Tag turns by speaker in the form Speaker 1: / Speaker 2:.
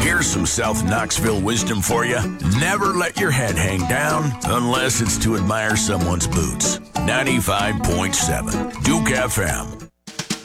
Speaker 1: Here's some South Knoxville wisdom for you. Never let your head hang down unless it's to admire someone's boots. 95.7 Duke FM.